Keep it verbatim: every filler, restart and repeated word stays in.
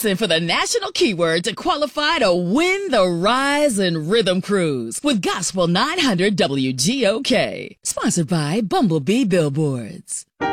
Listen for the national keyword to qualify to win the Rise and Rhythm Cruise with Gospel nine hundred W G O K. Sponsored by Bumblebee Billboards.